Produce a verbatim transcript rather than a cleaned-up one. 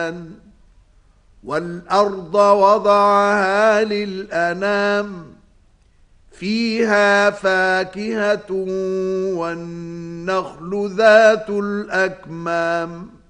والأرض وضعها للأنام فيها فاكهة والنخل ذات الأكمام